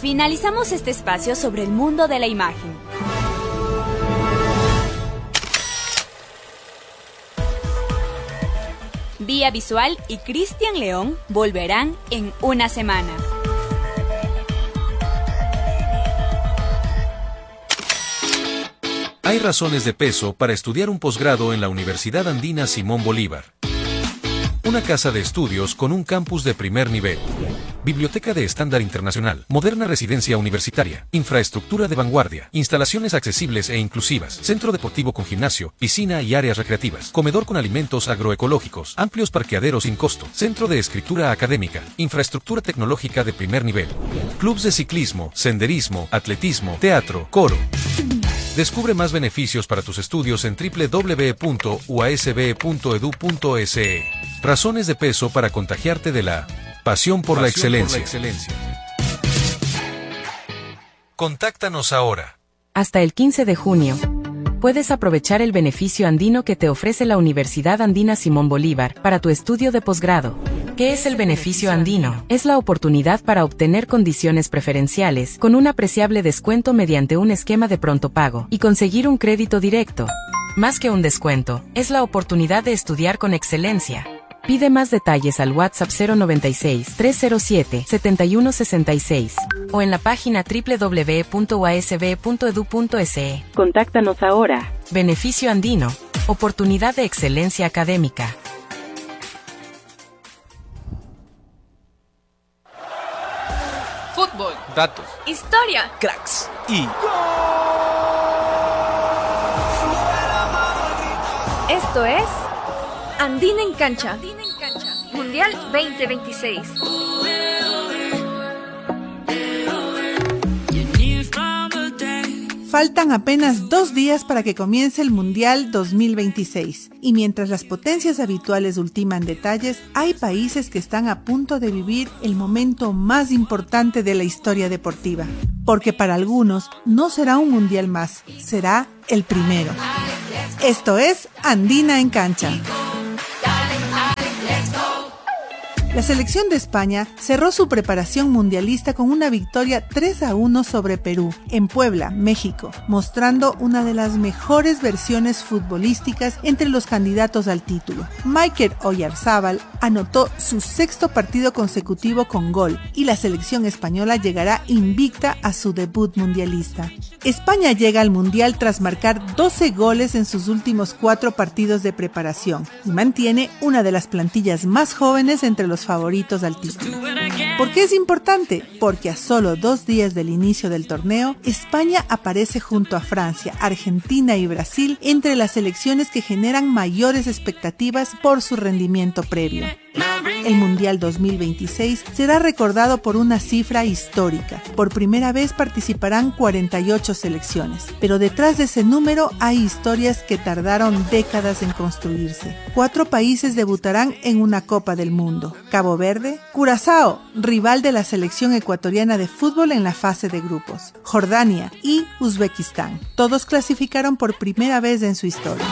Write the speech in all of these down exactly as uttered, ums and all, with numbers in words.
Finalizamos este espacio sobre el mundo de la imagen. Vía Visual y Cristian León volverán en una semana. Hay razones de peso para estudiar un posgrado en la Universidad Andina Simón Bolívar. Una casa de estudios con un campus de primer nivel. Biblioteca de estándar internacional. Moderna residencia universitaria. Infraestructura de vanguardia. Instalaciones accesibles e inclusivas. Centro deportivo con gimnasio, piscina y áreas recreativas. Comedor con alimentos agroecológicos. Amplios parqueaderos sin costo. Centro de escritura académica. Infraestructura tecnológica de primer nivel. Clubs de ciclismo, senderismo, atletismo, teatro, coro. Descubre más beneficios para tus estudios en doble u doble u doble u punto u a s b punto e d u punto s e. Razones de peso para contagiarte de la pasión por, pasión la, excelencia. por la excelencia. Contáctanos ahora. Hasta el quince de junio. Puedes aprovechar el beneficio andino que te ofrece la Universidad Andina Simón Bolívar para tu estudio de posgrado. ¿Qué es el beneficio andino? Es la oportunidad para obtener condiciones preferenciales con un apreciable descuento mediante un esquema de pronto pago y conseguir un crédito directo. Más que un descuento, es la oportunidad de estudiar con excelencia. Pide más detalles al WhatsApp cero noventa y seis, tres cero siete, siete uno seis seis o en la página doble u doble u doble u punto u a s b punto e d u punto s e. Contáctanos ahora. Beneficio andino. Oportunidad de excelencia académica. Fútbol, datos, historia, cracks y... Esto es Andina en Cancha, Mundial veinte veintiséis. Faltan apenas dos días para que comience el Mundial dos mil veintiséis. Y mientras las potencias habituales ultiman detalles, hay países que están a punto de vivir el momento más importante de la historia deportiva. Porque para algunos no será un Mundial más, será el primero. Esto es Andina en Cancha. La selección de España cerró su preparación mundialista con una victoria tres a uno sobre Perú, en Puebla, México, mostrando una de las mejores versiones futbolísticas entre los candidatos al título. Mikel Oyarzabal anotó su sexto partido consecutivo con gol y la selección española llegará invicta a su debut mundialista. España llega al Mundial tras marcar doce goles en sus últimos cuatro partidos de preparación y mantiene una de las plantillas más jóvenes entre los favoritos al título. ¿Por qué es importante? Porque a solo dos días del inicio del torneo, España aparece junto a Francia, Argentina y Brasil entre las selecciones que generan mayores expectativas por su rendimiento previo. El Mundial dos mil veintiséis será recordado por una cifra histórica. Por primera vez participarán cuarenta y ocho selecciones, pero detrás de ese número hay historias que tardaron décadas en construirse. Cuatro países debutarán en una Copa del Mundo: Cabo Verde, Curazao, rival de la selección ecuatoriana de fútbol en la fase de grupos, Jordania y Uzbekistán. Todos clasificaron por primera vez en su historia.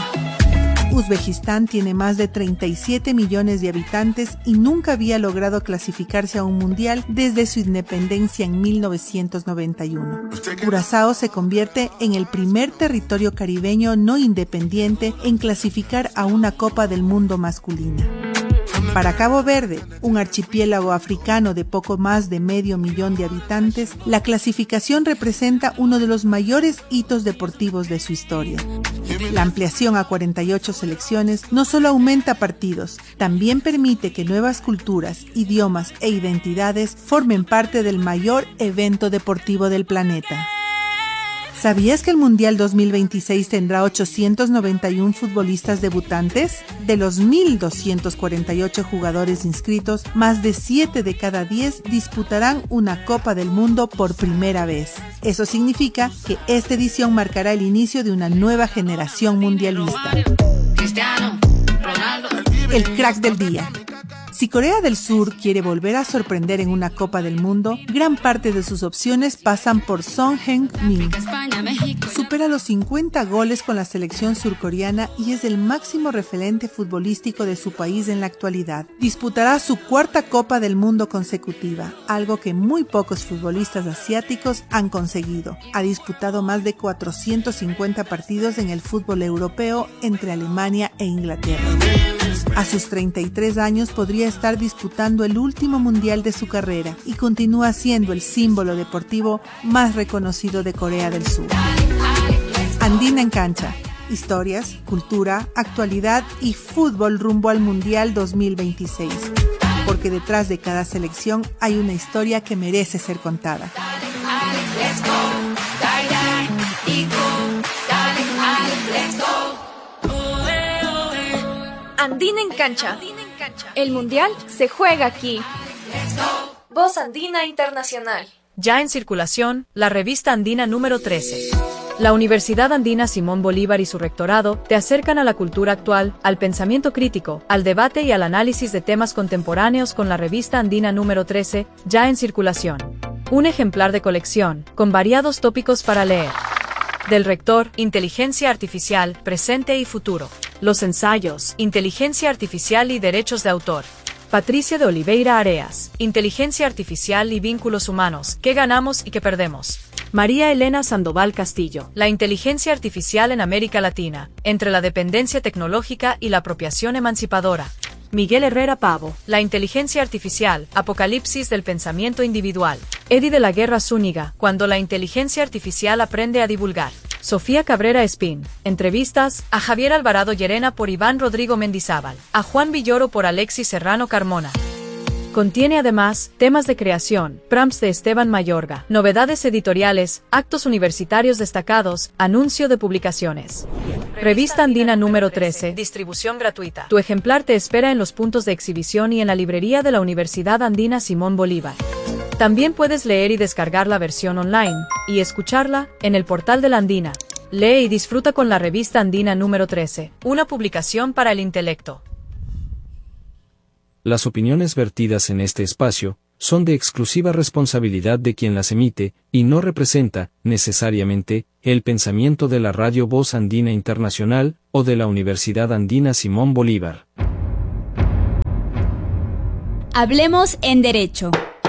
Uzbekistán tiene más de treinta y siete millones de habitantes y nunca había logrado clasificarse a un mundial desde su independencia en mil novecientos noventa y uno. Curazao se convierte en el primer territorio caribeño no independiente en clasificar a una Copa del Mundo masculina. Para Cabo Verde, un archipiélago africano de poco más de medio millón de habitantes, la clasificación representa uno de los mayores hitos deportivos de su historia. La ampliación a cuarenta y ocho selecciones no solo aumenta partidos, también permite que nuevas culturas, idiomas e identidades formen parte del mayor evento deportivo del planeta. ¿Sabías que el Mundial dos mil veintiséis tendrá ochocientos noventa y uno futbolistas debutantes? De los mil doscientos cuarenta y ocho jugadores inscritos, más de siete de cada diez disputarán una Copa del Mundo por primera vez. Eso significa que esta edición marcará el inicio de una nueva generación mundialista. El crack del día. Si Corea del Sur quiere volver a sorprender en una Copa del Mundo, gran parte de sus opciones pasan por Son Heung-min. Supera los cincuenta goles con la selección surcoreana y es el máximo referente futbolístico de su país en la actualidad. Disputará su cuarta Copa del Mundo consecutiva, algo que muy pocos futbolistas asiáticos han conseguido. Ha disputado más de cuatrocientos cincuenta partidos en el fútbol europeo entre Alemania e Inglaterra. A sus treinta y tres años podría estar disputando el último mundial de su carrera y continúa siendo el símbolo deportivo más reconocido de Corea del Sur. Andina en cancha. Historias, cultura, actualidad y fútbol rumbo al Mundial dos mil veintiséis. Porque detrás de cada selección hay una historia que merece ser contada. Andina en cancha. El mundial se juega aquí. Voz Andina Internacional. Ya en circulación, la revista andina número trece. La Universidad Andina Simón Bolívar y su rectorado te acercan a la cultura actual, al pensamiento crítico, al debate y al análisis de temas contemporáneos con la revista andina número trece, ya en circulación. Un ejemplar de colección, con variados tópicos para leer. Del rector, Inteligencia Artificial, Presente y Futuro. Los ensayos, Inteligencia Artificial y Derechos de Autor. Patricia de Oliveira Areas, Inteligencia Artificial y Vínculos Humanos, ¿qué ganamos y qué perdemos? María Elena Sandoval Castillo, La inteligencia artificial en América Latina, entre la dependencia tecnológica y la apropiación emancipadora. Miguel Herrera Pavo, La inteligencia artificial, Apocalipsis del pensamiento individual. Eddie de la Guerra Zúñiga, Cuando la inteligencia artificial aprende a divulgar. Sofía Cabrera Espín, entrevistas a Javier Alvarado Llerena por Iván Rodrigo Mendizábal, a Juan Villoro por Alexis Serrano Carmona. Contiene además temas de creación, prompts de Esteban Mayorga, novedades editoriales, actos universitarios destacados, anuncio de publicaciones. Revista Andina número trece, distribución gratuita. Tu ejemplar te espera en los puntos de exhibición y en la librería de la Universidad Andina Simón Bolívar. También puedes leer y descargar la versión online, y escucharla, en el portal de la Andina. Lee y disfruta con la revista Andina número trece, una publicación para el intelecto. Las opiniones vertidas en este espacio son de exclusiva responsabilidad de quien las emite, y no representa, necesariamente, el pensamiento de la Radio Voz Andina Internacional, o de la Universidad Andina Simón Bolívar. Hablemos en Derecho.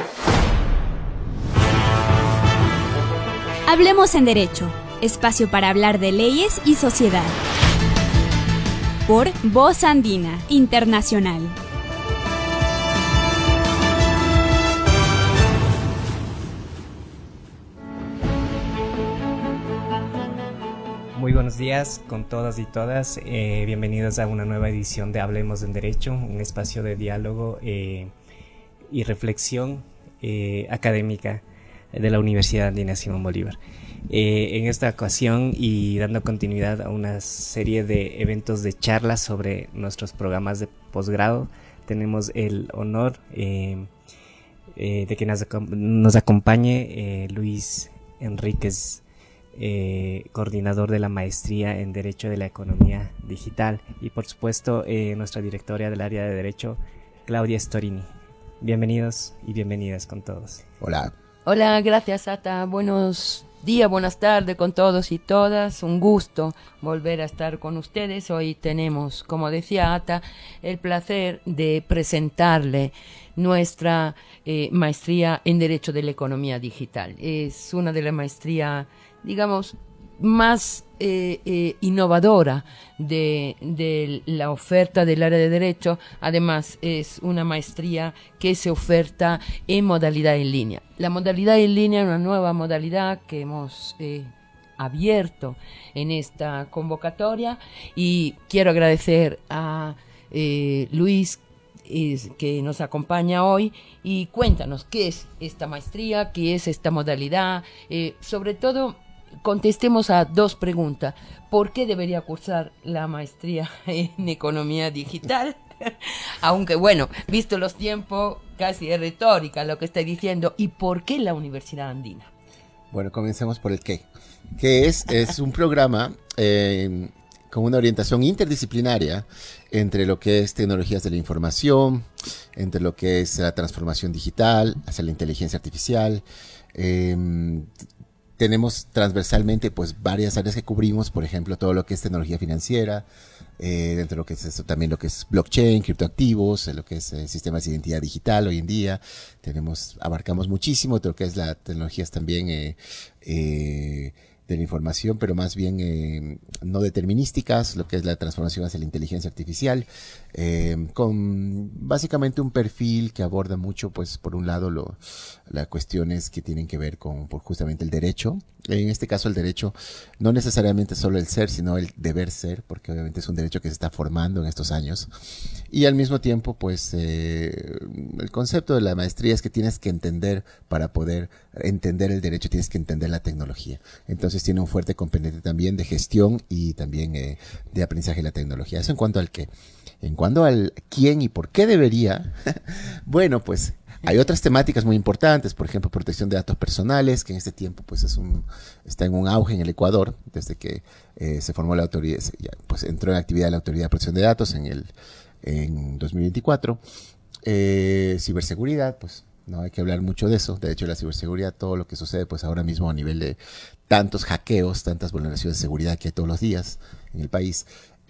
Hablemos en Derecho, espacio para hablar de leyes y sociedad. Por Voz Andina Internacional. Muy buenos días con todas y todas, eh, bienvenidos a una nueva edición de Hablemos en Derecho, un espacio de diálogo eh, y reflexión eh, académica de la Universidad Andina Simón Bolívar. Eh, en esta ocasión y dando continuidad a una serie de eventos de charlas sobre nuestros programas de posgrado, tenemos el honor eh, eh, de que nos, nos acompañe eh, Luis Enríquez, Eh, coordinador de la maestría en Derecho de la Economía Digital, y por supuesto eh, nuestra directora del área de Derecho, Claudia Storini. Bienvenidos y bienvenidas con todos. Hola. Hola, gracias Ata. Buenos días, buenas tardes con todos y todas. Un gusto volver a estar con ustedes. Hoy tenemos, como decía Ata, el placer de presentarle nuestra eh, maestría en Derecho de la Economía Digital. Es una de las maestrías, digamos, más eh, eh, innovadora de, de la oferta del área de Derecho. Además, es una maestría que se oferta en modalidad en línea. La modalidad en línea es una nueva modalidad que hemos eh, abierto en esta convocatoria, y quiero agradecer a eh, Luis Es, que nos acompaña hoy, y cuéntanos qué es esta maestría, qué es esta modalidad, eh, sobre todo contestemos a dos preguntas. ¿Por qué debería cursar la maestría en Economía Digital? Aunque bueno, visto los tiempos, casi es retórica lo que estoy diciendo. ¿Y por qué la Universidad Andina? Bueno, comencemos por el qué. ¿Qué es? Es un programa eh, con una orientación interdisciplinaria entre lo que es tecnologías de la información, entre lo que es la transformación digital, hacia la inteligencia artificial. Eh, tenemos transversalmente pues varias áreas que cubrimos, por ejemplo, todo lo que es tecnología financiera, eh, dentro de lo que es eso, también lo que es blockchain, criptoactivos, lo que es eh, sistemas de identidad digital hoy en día. Tenemos, abarcamos muchísimo de lo que es las tecnologías también eh, eh, de la información, pero más bien eh, no determinísticas, lo que es la transformación hacia la inteligencia artificial, eh, con básicamente un perfil que aborda mucho, pues por un lado, lo, las cuestiones que tienen que ver con por justamente el derecho. En este caso el derecho, no necesariamente solo el ser, sino el deber ser, porque obviamente es un derecho que se está formando en estos años. Y al mismo tiempo, pues, eh, el concepto de la maestría es que tienes que entender, para poder entender el derecho, tienes que entender la tecnología. Entonces tiene un fuerte componente también de gestión y también eh, de aprendizaje de la tecnología. Eso en cuanto al qué. En cuanto al quién y por qué debería, bueno, pues hay otras temáticas muy importantes, por ejemplo, protección de datos personales, que en este tiempo pues es un, está en un auge en el Ecuador, desde que eh, se formó la autoridad, ya, pues entró en actividad la Autoridad de Protección de Datos en el en dos mil veinticuatro. Eh, ciberseguridad, pues no hay que hablar mucho de eso. De hecho, la ciberseguridad, todo lo que sucede pues ahora mismo a nivel de tantos hackeos, tantas vulneraciones de seguridad que hay todos los días en el país,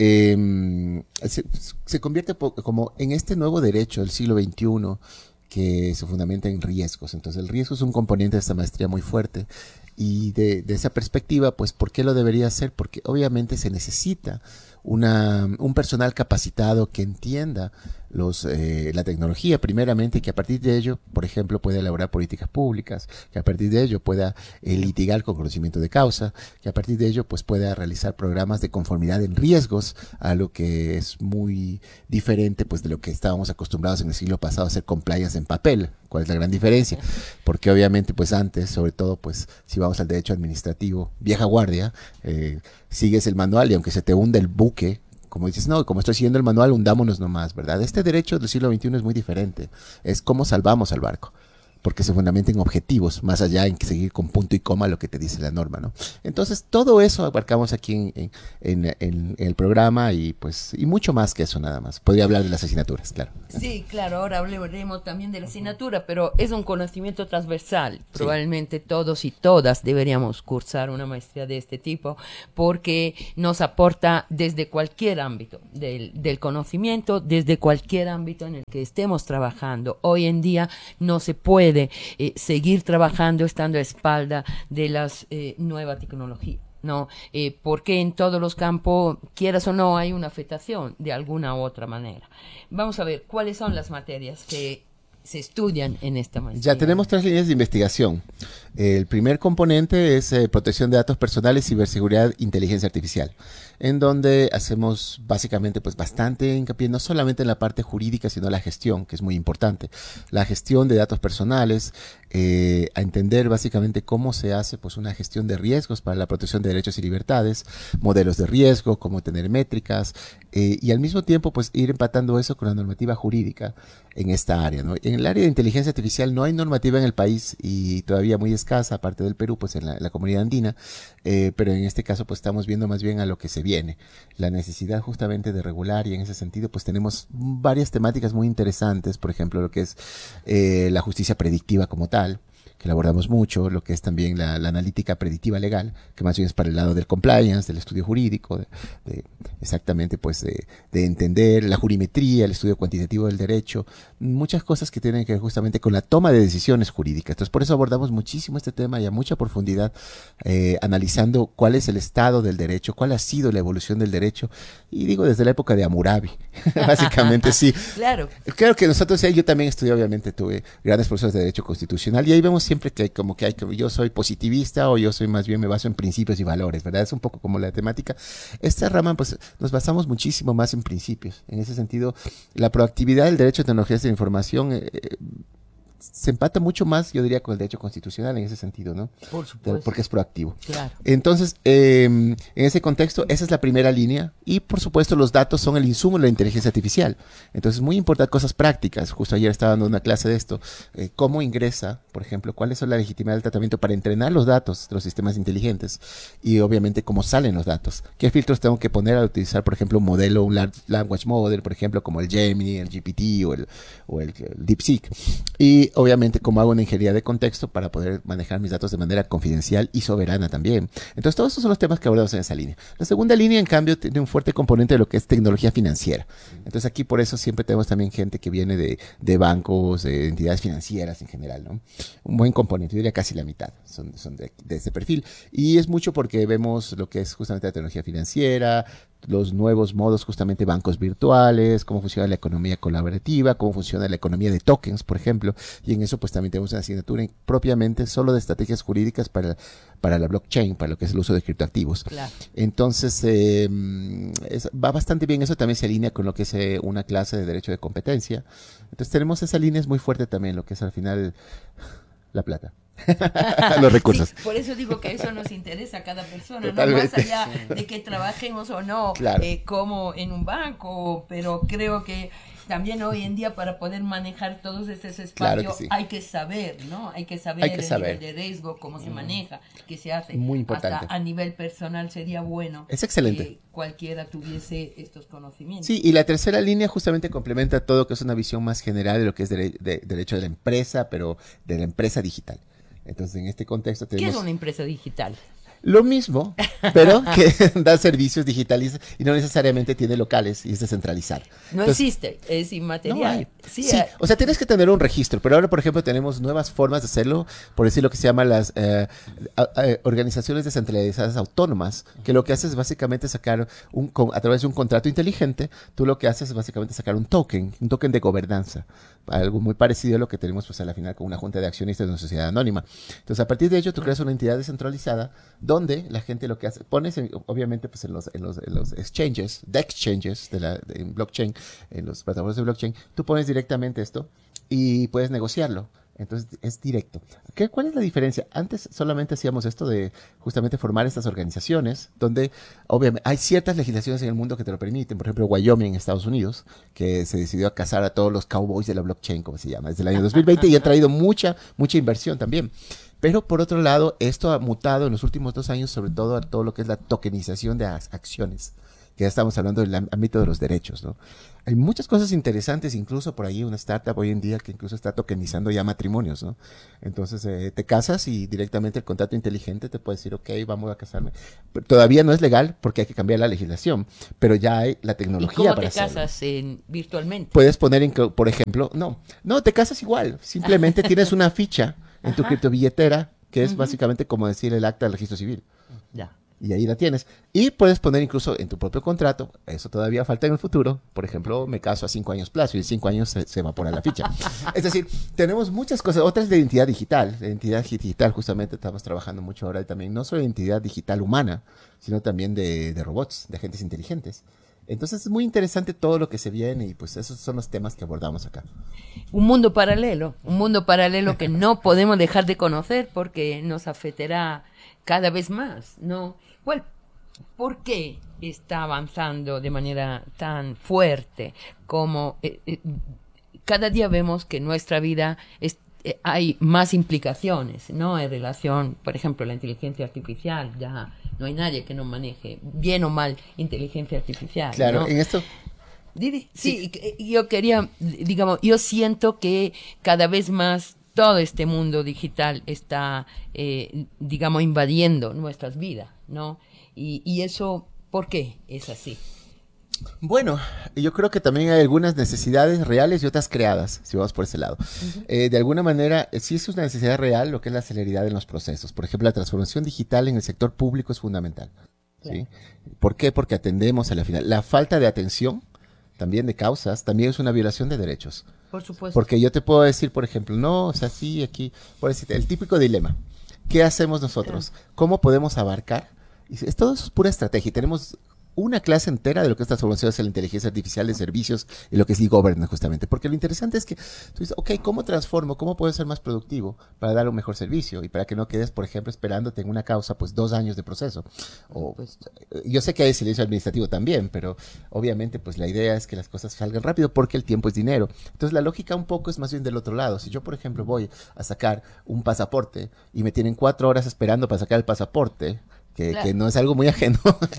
eh, se, se convierte como en este nuevo derecho del siglo veintiuno, que se fundamenta en riesgos. Entonces el riesgo es un componente de esta maestría muy fuerte, y de, de esa perspectiva, pues, ¿por qué lo debería hacer? Porque obviamente se necesita una, un personal capacitado que entienda los, eh, la tecnología primeramente, y que a partir de ello, por ejemplo, pueda elaborar políticas públicas, que a partir de ello pueda eh, litigar con conocimiento de causa, que a partir de ello pues pueda realizar programas de conformidad en riesgos, a lo que es muy diferente pues de lo que estábamos acostumbrados en el siglo pasado a hacer compliance en papel. ¿Cuál es la gran diferencia? Porque obviamente pues antes, sobre todo pues si vamos al derecho administrativo, vieja guardia, eh, sigues el manual y aunque se te hunde el buque, como dices, no, como estoy siguiendo el manual, hundámonos nomás, ¿verdad? Este derecho del siglo veintiuno es muy diferente. Es cómo salvamos al barco, porque se fundamenta en objetivos, más allá en que seguir con punto y coma lo que te dice la norma, ¿no? Entonces, todo eso abarcamos aquí en, en, en, en el programa, y pues y mucho más que eso nada más. Podría hablar de las asignaturas, claro. Sí, claro, ahora hablaremos también de la asignatura, pero es un conocimiento transversal. Sí. Probablemente todos y todas deberíamos cursar una maestría de este tipo, porque nos aporta desde cualquier ámbito del, del conocimiento, desde cualquier ámbito en el que estemos trabajando. Hoy en día no se puede de eh, seguir trabajando estando a espalda de las eh, nuevas tecnologías, ¿no? Eh, porque en todos los campos, quieras o no, hay una afectación de alguna u otra manera. Vamos a ver cuáles son las materias que se estudian en esta maestría. Ya tenemos tres líneas de investigación. El primer componente es eh, protección de datos personales, ciberseguridad, inteligencia artificial, en donde hacemos básicamente pues bastante hincapié no solamente en la parte jurídica, sino la gestión, que es muy importante. La gestión de datos personales, eh, a entender básicamente cómo se hace pues una gestión de riesgos para la protección de derechos y libertades, modelos de riesgo, cómo tener métricas, eh, y al mismo tiempo pues ir empatando eso con la normativa jurídica en esta área, ¿no? En el área de inteligencia artificial no hay normativa en el país, y todavía muy escasa, aparte del Perú, pues en la, en la comunidad andina, eh, pero en este caso pues estamos viendo más bien a lo que se viene, la necesidad justamente de regular, y en ese sentido pues tenemos varias temáticas muy interesantes, por ejemplo lo que es eh, la justicia predictiva como tal, que la abordamos mucho, lo que es también la, la analítica predictiva legal, que más bien es para el lado del compliance, del estudio jurídico, de, de exactamente pues de, de entender la jurimetría, el estudio cuantitativo del derecho, muchas cosas que tienen que ver justamente con la toma de decisiones jurídicas. Entonces por eso abordamos muchísimo este tema y a mucha profundidad, eh, analizando cuál es el estado del derecho, cuál ha sido la evolución del derecho, y digo desde la época de Hammurabi, básicamente sí. Claro. Claro que nosotros, yo también estudié, obviamente tuve grandes profesores de derecho constitucional, y ahí vemos siempre que hay como que hay que yo soy positivista, o yo soy más bien me baso en principios y valores, ¿verdad? Es un poco como la temática. Esta rama pues nos basamos muchísimo más en principios. En ese sentido, la proactividad del derecho de tecnologías de la información eh, se empata mucho más, yo diría, con el derecho constitucional en ese sentido, ¿no? Por supuesto. Porque es proactivo. Claro. Entonces, eh, en ese contexto, esa es la primera línea y, por supuesto, los datos son el insumo de la inteligencia artificial. Entonces, muy importante cosas prácticas. Justo ayer estaba dando una clase de esto. Eh, ¿Cómo ingresa, por ejemplo, cuáles son la legitimidad del tratamiento para entrenar los datos de los sistemas inteligentes? Y, obviamente, cómo salen los datos. ¿Qué filtros tengo que poner al utilizar, por ejemplo, un modelo, un large language model, por ejemplo, como el Gemini, el G P T o el, o el, el DeepSeek? Y, obviamente, cómo hago una ingeniería de contexto para poder manejar mis datos de manera confidencial y soberana también. Entonces, todos esos son los temas que abordamos en esa línea. La segunda línea, en cambio, tiene un fuerte componente de lo que es tecnología financiera. Entonces, aquí por eso siempre tenemos también gente que viene de, de bancos, de entidades financieras en general, ¿no? Un buen componente, yo diría casi la mitad son, son de, de ese perfil. Y es mucho porque vemos lo que es justamente la tecnología financiera, los nuevos modos, justamente bancos virtuales, cómo funciona la economía colaborativa, cómo funciona la economía de tokens, por ejemplo, y en eso pues también tenemos una asignatura propiamente solo de estrategias jurídicas para, para la blockchain, para lo que es el uso de criptoactivos. Claro. Entonces, eh, es, va bastante bien, eso también se alinea con lo que es eh, una clase de derecho de competencia. Entonces tenemos esa línea, es muy fuerte también, lo que es al final la plata. Los recursos. Sí, por eso digo que eso nos interesa a cada persona, Totalmente. no más allá de que trabajemos o no, claro. eh, como en un banco, pero creo que también hoy en día para poder manejar todos estos espacios Claro que sí. hay que saber, ¿no? Hay que saber Hay que el saber. nivel de riesgo, cómo se maneja, qué se hace. Muy importante. Hasta a nivel personal sería bueno Es excelente. que cualquiera tuviese estos conocimientos. Sí, y la tercera línea justamente complementa todo, que es una visión más general de lo que es dere de, derecho de la empresa, pero de la empresa digital. Entonces, en este contexto tenemos... ¿Qué es una empresa digital? Lo mismo, pero que da servicios digitales y no necesariamente tiene locales y es descentralizado. No Entonces, existe, es inmaterial. no hay. Sí, Sí, hay. o sea, tienes que tener un registro, pero ahora, por ejemplo, tenemos nuevas formas de hacerlo, por decir lo que se llama las eh, a, a, organizaciones descentralizadas autónomas, que lo que haces es básicamente sacar, un con, a través de un contrato inteligente, tú lo que haces es básicamente sacar un token, un token de gobernanza, algo muy parecido a lo que tenemos pues a la final con una junta de accionistas de una sociedad anónima. Entonces, a partir de ello, tú creas una entidad descentralizada donde la gente lo que hace, pones en, obviamente pues en los, en los, en los exchanges, de exchanges de la de, en blockchain, en los plataformas de blockchain, tú pones directamente esto y puedes negociarlo. Entonces es directo. ¿Qué, ¿Cuál es la diferencia? Antes solamente hacíamos esto de justamente formar estas organizaciones donde obviamente hay ciertas legislaciones en el mundo que te lo permiten. Por ejemplo, Wyoming en Estados Unidos, que se decidió a cazar a todos los cowboys de la blockchain, como se llama, desde el año dos mil veinte y ha traído mucha, mucha inversión también. Pero por otro lado, esto ha mutado en los últimos dos años, sobre todo a todo lo que es la tokenización de las acciones, que ya estamos hablando del ámbito de los derechos, ¿no? Hay muchas cosas interesantes, incluso por ahí una startup hoy en día que incluso está tokenizando ya matrimonios, ¿no? Entonces eh, te casas y directamente el contrato inteligente te puede decir, ok, vamos a casarme. Pero todavía no es legal porque hay que cambiar la legislación, pero ya hay la tecnología ¿Y cómo para te hacerlo. casas en, virtualmente? Puedes poner, en, por ejemplo, no, no, te casas igual, simplemente tienes una ficha en tu Ajá. criptobilletera, que es Ujú. básicamente como decir el acta del registro civil. Ya. Y ahí la tienes. Y puedes poner incluso en tu propio contrato, eso todavía falta en el futuro, por ejemplo, me caso a cinco años plazo y en cinco años se, se evapora la ficha. Es decir, tenemos muchas cosas, otras de identidad digital. De identidad digital justamente estamos trabajando mucho ahora y también, no solo de identidad digital humana, sino también de, de robots, de agentes inteligentes. Entonces es muy interesante todo lo que se viene y pues esos son los temas que abordamos acá. Un mundo paralelo, un mundo paralelo que no podemos dejar de conocer porque nos afectará cada vez más, ¿no? Bueno, ¿por qué está avanzando de manera tan fuerte como eh, eh, cada día vemos que en nuestra vida es, eh, hay más implicaciones, ¿no? En relación, por ejemplo, la inteligencia artificial, ya no hay nadie que no maneje bien o mal inteligencia artificial. Claro, ¿no? en esto... Didi, sí, sí, yo quería, digamos, yo siento que cada vez más todo este mundo digital está, eh, digamos, invadiendo nuestras vidas, ¿no? Y, y eso, ¿por qué es así? Bueno, yo creo que también hay algunas necesidades reales y otras creadas, si vamos por ese lado. Uh-huh. Eh, de alguna manera, sí es una necesidad real lo que es la celeridad en los procesos. Por ejemplo, la transformación digital en el sector público es fundamental. Claro. ¿Sí? ¿Por qué? Porque atendemos a la final. La falta de atención, también de causas, también es una violación de derechos. Por supuesto. Porque yo te puedo decir, por ejemplo, no, o sea, sí, aquí, por decirte, el típico dilema. ¿Qué hacemos nosotros? Claro. ¿Cómo podemos abarcar? Y es, todo eso es pura estrategia. Y tenemos una clase entera de lo que es transformación hacia la inteligencia artificial de servicios y lo que es e-governance justamente, porque lo interesante es que tú dices, ok, ¿cómo transformo? ¿Cómo puedo ser más productivo para dar un mejor servicio? Y para que no quedes, por ejemplo, esperándote en una causa, pues dos años de proceso. O, pues, yo sé que hay silencio administrativo también, pero obviamente pues la idea es que las cosas salgan rápido porque el tiempo es dinero. Entonces la lógica un poco es más bien del otro lado. Si yo, por ejemplo, voy a sacar un pasaporte y me tienen cuatro horas esperando para sacar el pasaporte, Que, claro. que no es algo muy ajeno.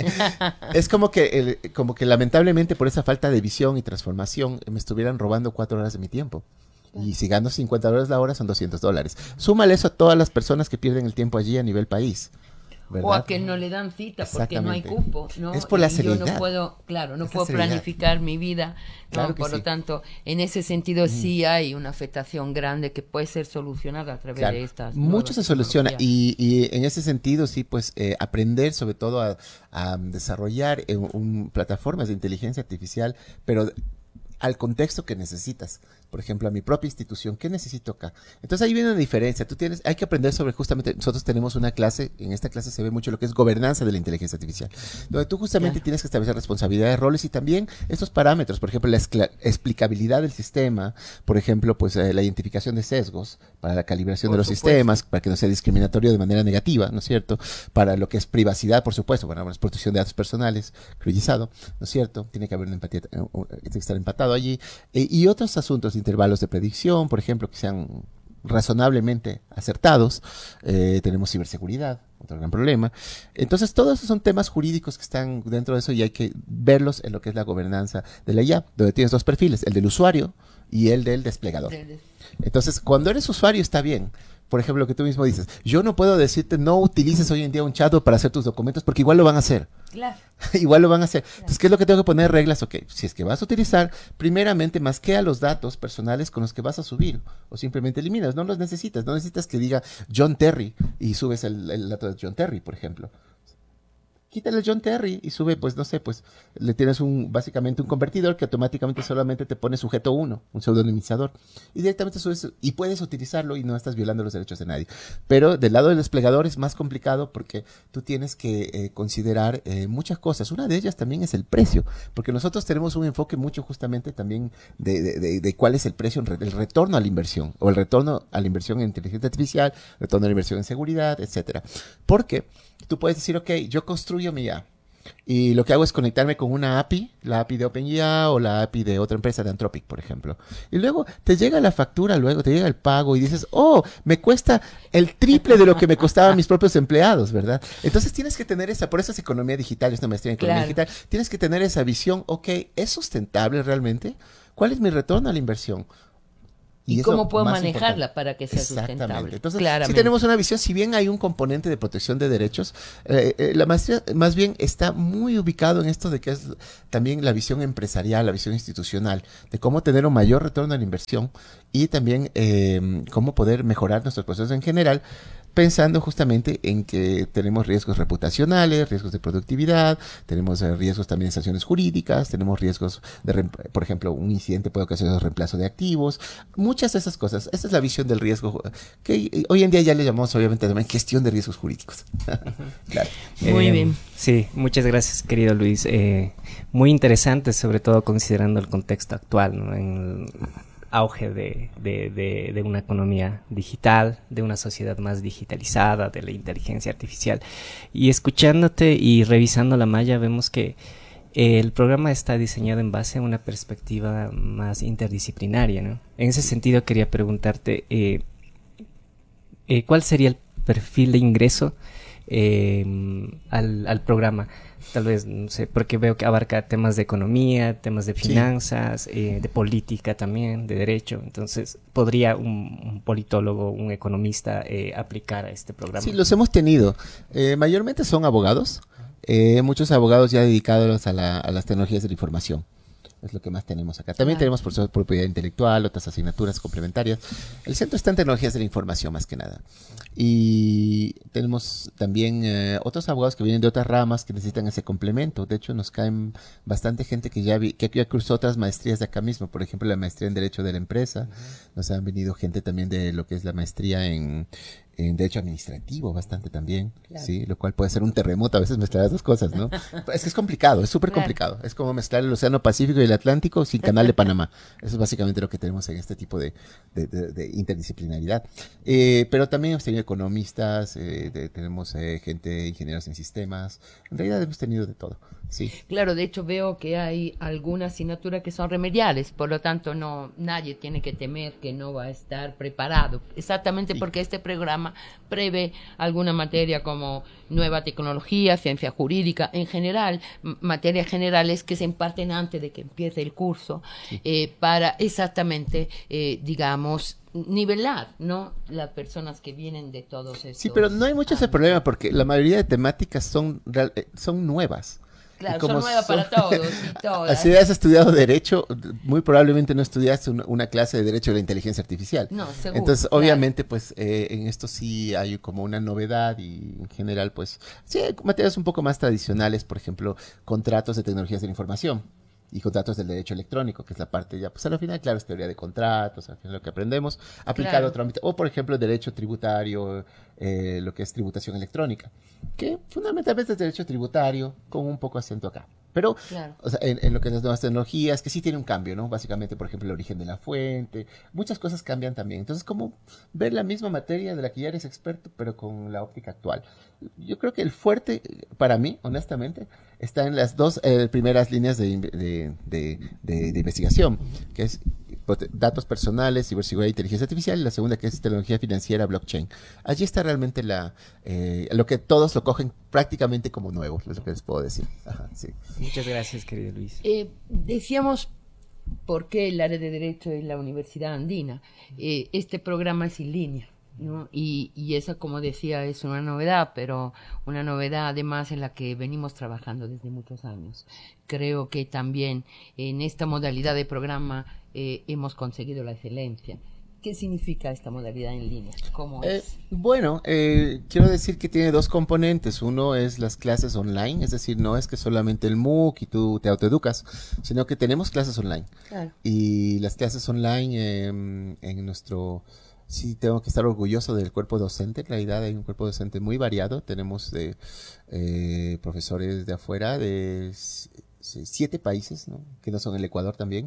Es como que, el, como que lamentablemente por esa falta de visión y transformación me estuvieran robando cuatro horas de mi tiempo. Claro. Y si gano cincuenta dólares la hora son doscientos dólares. Súmale eso a todas las personas que pierden el tiempo allí a nivel país. ¿verdad? O a que no le dan cita porque no hay cupo, ¿no? Es por la y seriedad. Yo no puedo, claro, no es puedo planificar mi vida, ¿no? Claro Por sí. lo tanto, en ese sentido mm. sí hay una afectación grande que puede ser solucionada a través claro. de estas. Mucho se soluciona y, y en ese sentido sí, pues eh, aprender sobre todo a, a desarrollar eh, un, plataformas de inteligencia artificial, pero al contexto que necesitas. Por ejemplo, a mi propia institución, ¿qué necesito acá? Entonces ahí viene una diferencia. Tú tienes, hay que aprender sobre justamente, nosotros tenemos una clase, en esta clase se ve mucho lo que es gobernanza de la inteligencia artificial, donde tú justamente claro. tienes que establecer responsabilidades, roles y también estos parámetros, por ejemplo, la explicabilidad del sistema, por ejemplo, pues eh, la identificación de sesgos para la calibración por de los supuesto. sistemas, para que no sea discriminatorio de manera negativa, ¿no es cierto? Para lo que es privacidad, por supuesto, bueno, es protección de datos personales, criollizado, ¿no es cierto? Tiene que haber una empatía, tiene que estar empatado allí, eh, y otros asuntos de intervalos de predicción, por ejemplo, que sean razonablemente acertados. Eh, tenemos ciberseguridad, otro gran problema. Entonces, todos esos son temas jurídicos que están dentro de eso y hay que verlos en lo que es la gobernanza de la I A, donde tienes dos perfiles, el del usuario y el del desplegador. Entonces, cuando eres usuario está bien. Por ejemplo, lo que tú mismo dices, yo no puedo decirte no utilices hoy en día un chatbot para hacer tus documentos porque igual lo van a hacer. Claro. Igual lo van a hacer. Claro. Entonces, ¿qué es lo que tengo que poner reglas? Ok, si es que vas a utilizar, primeramente masquea los datos personales con los que vas a subir o simplemente eliminas, no los necesitas, no necesitas que diga John Terry y subes el, el dato de John Terry, por ejemplo. Quítale el John Terry y sube, pues, no sé, pues, le tienes un, básicamente un convertidor que automáticamente solamente te pone sujeto uno, un pseudonimizador, y directamente subes, y puedes utilizarlo y no estás violando los derechos de nadie. Pero del lado del desplegador es más complicado porque tú tienes que eh, considerar eh, muchas cosas. Una de ellas también es el precio, porque nosotros tenemos un enfoque mucho justamente también de, de, de, de cuál es el precio, el retorno a la inversión, o el retorno a la inversión en inteligencia artificial, retorno a la inversión en seguridad, etcétera. Porque tú puedes decir, ok, yo construyo mi I A y lo que hago es conectarme con una A P I, la A P I de OpenIA o la A P I de otra empresa de Anthropic, por ejemplo. Y luego te llega la factura, luego te llega el pago y dices, oh, me cuesta el triple de lo que me costaban mis propios empleados, ¿verdad? Entonces tienes que tener esa, por eso es economía digital, es una maestría en economía claro. digital, tienes que tener esa visión, ok, ¿es sustentable realmente? ¿Cuál es mi retorno a la inversión? ¿Y, ¿Y cómo puedo manejarla importante. para que sea sustentable? Entonces, si tenemos una visión, si bien hay un componente de protección de derechos, eh, eh, la maestría más bien está muy ubicado en esto de que es también la visión empresarial, la visión institucional, de cómo tener un mayor retorno a la inversión y también eh, cómo poder mejorar nuestros procesos en general, pensando justamente en que tenemos riesgos reputacionales, riesgos de productividad, tenemos eh, riesgos también de sanciones jurídicas, tenemos riesgos de, por ejemplo, un incidente puede ocasionar reemplazo de activos, muchas de esas cosas. Esa es la visión del riesgo, que hoy en día ya le llamamos obviamente también gestión de riesgos jurídicos. Claro. Muy eh, bien. Sí, muchas gracias, querido Luis. Eh, muy interesante, sobre todo considerando el contexto actual, ¿no? En el auge de, de, de, de una economía digital, de una sociedad más digitalizada, de la inteligencia artificial. Y escuchándote y revisando la malla, vemos que eh, el programa está diseñado en base a una perspectiva más interdisciplinaria, ¿no? En ese sentido quería preguntarte, eh, eh, ¿cuál sería el perfil de ingreso eh, al, al programa? Tal vez, no sé, porque veo que abarca temas de economía, temas de finanzas, sí. eh, de política también, de derecho. Entonces, ¿podría un, un politólogo, un economista eh, aplicar a este programa? Sí, los hemos tenido. Eh, mayormente son abogados. Eh, muchos abogados ya dedicados a, la, a las tecnologías de la información. Es lo que más tenemos acá. También claro. tenemos por propiedad intelectual, otras asignaturas complementarias. El centro está en tecnologías de la información más que nada. Y tenemos también eh, otros abogados que vienen de otras ramas que necesitan ese complemento. De hecho, nos caen bastante gente que ya, vi, que ya cursó otras maestrías de acá mismo. Por ejemplo, la maestría en Derecho de la Empresa. Uh-huh. Nos han venido gente también de lo que es la maestría en, en derecho administrativo bastante también, Claro. ¿sí? Lo cual puede ser un terremoto a veces mezclar las dos cosas, ¿no? Es que es complicado, es súper Claro. complicado. Es como mezclar el Océano Pacífico y el Atlántico sin Canal de Panamá. Eso es básicamente lo que tenemos en este tipo de, de, de, de interdisciplinaridad. Eh, pero también hemos tenido economistas, eh, de- tenemos eh, gente, ingenieros en sistemas. En realidad hemos tenido de todo, sí. Claro, de hecho veo que hay algunas asignaturas que son remediales, por lo tanto no nadie tiene que temer que no va a estar preparado, exactamente Sí. porque este programa prevé alguna materia como nueva tecnología, ciencia jurídica, en general, m- materias generales que se imparten antes de que empiece el curso, eh, para exactamente, eh, digamos, nivelar, ¿no? Las personas que vienen de todos estos. Sí, pero no hay mucho ese ámbitos. problema porque la mayoría de temáticas son, real- eh, son nuevas. Claro, Y como son nuevas para son- todos y todas. Si has estudiado Derecho, muy probablemente no estudiaste una, una clase de Derecho de la Inteligencia Artificial. No, seguro. Entonces, claro. obviamente, pues eh, en esto sí hay como una novedad y en general, pues, sí hay materias un poco más tradicionales, por ejemplo, contratos de tecnologías de la información y contratos del derecho electrónico, que es la parte ya, pues al final, claro, es teoría de contratos, al final lo que aprendemos, aplicado Claro. a otro ámbito, o por ejemplo, derecho tributario, eh, lo que es tributación electrónica, que fundamentalmente es derecho tributario, con un poco acento acá. Pero, Claro. o sea, en, en lo que es las nuevas tecnologías, que sí tiene un cambio, ¿no? Básicamente, por ejemplo, el origen de la fuente, muchas cosas cambian también. Entonces, como ver la misma materia de la que ya eres experto, pero con la óptica actual. Yo creo que el fuerte, para mí, honestamente, está en las dos eh, primeras líneas de, inve- de, de- de- de investigación, que es prote- datos personales, ciberseguridad e inteligencia artificial, y la segunda que es tecnología financiera, blockchain. Allí está realmente la eh, lo que todos lo cogen prácticamente como nuevo, es lo que les puedo decir. Ajá, sí. Muchas gracias, querido Luis. Eh, decíamos por qué el área de Derecho es la Universidad Andina. Eh, este programa es en línea, ¿no? Y, y esa, como decía, es una novedad, pero una novedad además en la que venimos trabajando desde muchos años. Creo que también en esta modalidad de programa eh, hemos conseguido la excelencia. ¿Qué significa esta modalidad en línea? ¿Cómo Eh, es? bueno, eh, quiero decir que tiene dos componentes. Uno es las clases online, es decir, no es que solamente el MOOC y tú te autoeducas, sino que tenemos clases online. Claro. Y las clases online eh, en nuestro... Sí, tengo que estar orgulloso del cuerpo docente. En realidad hay un cuerpo docente muy variado. Tenemos de, eh, profesores de afuera, de s- s- siete países, ¿no? Que no son el Ecuador también.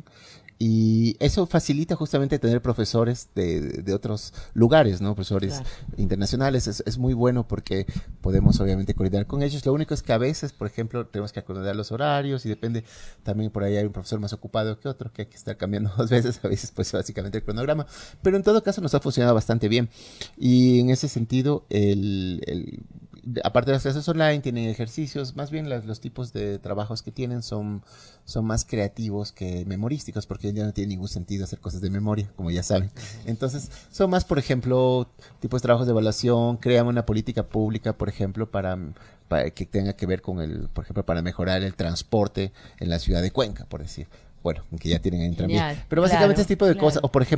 Y eso facilita justamente tener profesores de, de otros lugares, ¿no? Profesores Claro. internacionales. Es, es muy bueno porque podemos obviamente coordinar con ellos. Lo único es que a veces, por ejemplo, tenemos que acordar los horarios y depende, también por ahí hay un profesor más ocupado que otro que hay que estar cambiando dos veces, a veces pues básicamente el cronograma. Pero en todo caso nos ha funcionado bastante bien. Y en ese sentido, el, el aparte de las clases online, tienen ejercicios, más bien las, los tipos de trabajos que tienen son, son más creativos que memorísticos, porque ya no tiene ningún sentido hacer cosas de memoria, como ya saben. Entonces, son más, por ejemplo, tipos de trabajos de evaluación, crean una política pública, por ejemplo, para, para que tenga que ver con el, por ejemplo, para mejorar el transporte en la ciudad de Cuenca, por decir. Bueno, que ya tienen ahí también. Genial, Pero básicamente claro, este tipo de claro. cosas, o por ejemplo,